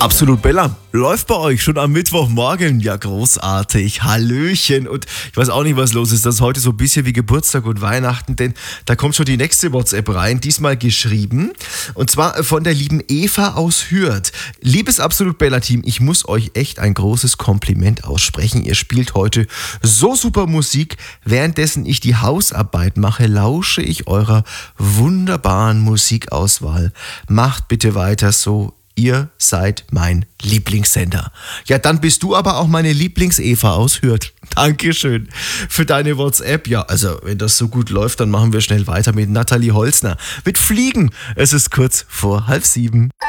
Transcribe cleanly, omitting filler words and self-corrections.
Absolut Bella. Läuft bei euch schon am Mittwochmorgen? Ja, großartig. Hallöchen. Und ich weiß auch nicht, was los ist. Das ist heute so ein bisschen wie Geburtstag und Weihnachten, denn da kommt schon die nächste WhatsApp rein. Diesmal geschrieben. Und zwar von der lieben Eva aus Hürth. Liebes Absolut Bella-Team, ich muss euch echt ein großes Kompliment aussprechen. Ihr spielt heute so super Musik. Währenddessen ich die Hausarbeit mache, lausche ich eurer wunderbaren Musikauswahl. Macht bitte weiter so. Ihr seid mein Lieblingssender. Ja, dann bist du aber auch meine Lieblings-Eva aus Hürth. Dankeschön für deine WhatsApp. Ja, also wenn das so gut läuft, dann machen wir schnell weiter mit Nathalie Holzner. Mit Fliegen. Es ist kurz vor 6:30.